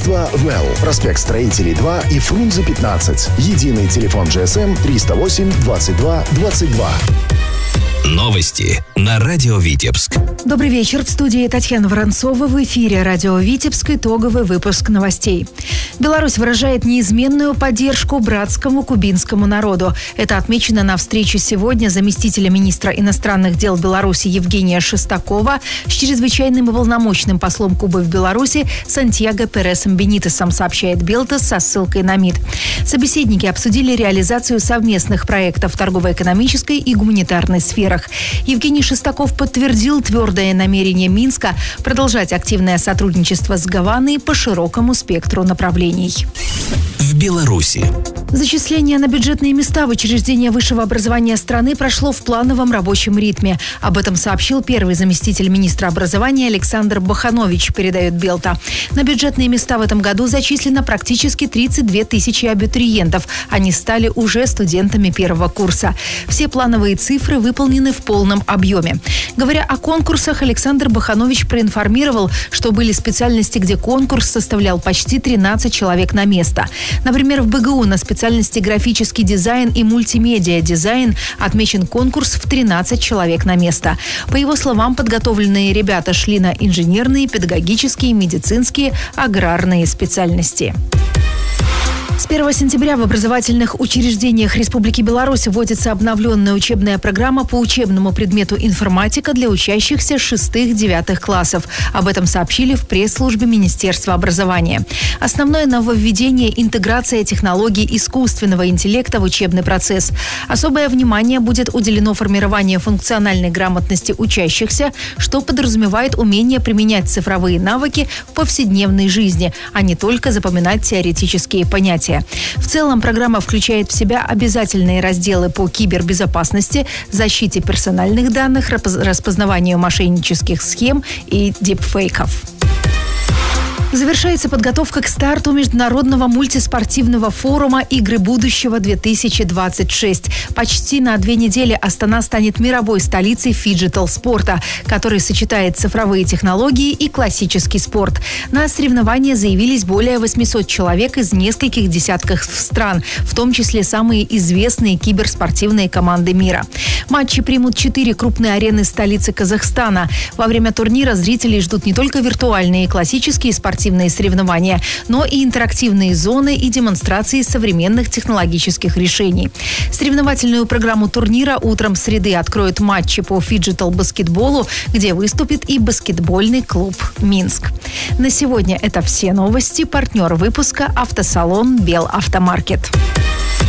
Агентство «Well». Проспект Строителей 2 и Фрунзе 15. Единый телефон GSM 308 22 22. Новости на радио Витебск. Добрый вечер. В студии Татьяна Воронцова. В эфире радио Витебск. Итоговый выпуск новостей. Беларусь выражает неизменную поддержку братскому кубинскому народу. Это отмечено на встрече сегодня заместителя министра иностранных дел Беларуси Евгения Шестакова с чрезвычайным и полномочным послом Кубы в Беларуси Сантьяго Пересом Бенитесом, сообщает Белта со ссылкой на МИД. Собеседники обсудили реализацию совместных проектов в торгово-экономической и гуманитарной сферах. Евгений Шестаков подтвердил твердое намерение Минска продолжать активное сотрудничество с Гаваной по широкому спектру направлений. В Беларуси. Зачисление на бюджетные места в учреждения высшего образования страны прошло в плановом рабочем ритме. Об этом сообщил первый заместитель министра образования Александр Баханович, передает Белта. На бюджетные места в этом году зачислено практически 32 тысячи абитуриентов. Они стали уже студентами первого курса. Все плановые цифры выполнены в полном объеме. Говоря о конкурсах, Александр Баханович проинформировал, что были специальности, где конкурс составлял почти 13 человек на место. Например, в БГУ на специальности графический дизайн и мультимедиа-дизайн отмечен конкурс в 13 человек на место. По его словам, подготовленные ребята шли на инженерные, педагогические, медицинские, аграрные специальности. С 1 сентября в образовательных учреждениях Республики Беларусь вводится обновленная учебная программа по учебному предмету информатика для учащихся 6-9 классов. Об этом сообщили в пресс-службе Министерства образования. Основное нововведение – интеграция технологий искусственного интеллекта в учебный процесс. Особое внимание будет уделено формированию функциональной грамотности учащихся, что подразумевает умение применять цифровые навыки в повседневной жизни, а не только запоминать теоретические понятия. В целом, программа включает в себя обязательные разделы по кибербезопасности, защите персональных данных, распознаванию мошеннических схем и дипфейков. Завершается подготовка к старту международного мультиспортивного форума «Игры будущего-2026». Почти на 2 недели Астана станет мировой столицей фиджитал-спорта, который сочетает цифровые технологии и классический спорт. На соревнования заявились более 800 человек из нескольких десятков стран, в том числе самые известные киберспортивные команды мира. Матчи примут 4 крупные арены столицы Казахстана. Во время турнира зрителей ждут не только виртуальные и классические спортивные соревнования, но и интерактивные зоны и демонстрации современных технологических решений. Соревновательную программу турнира утром среды откроют матчи по фиджитал-баскетболу, где выступит и баскетбольный клуб «Минск». На сегодня это все новости. Партнер выпуска – автосалон «Белавтомаркет».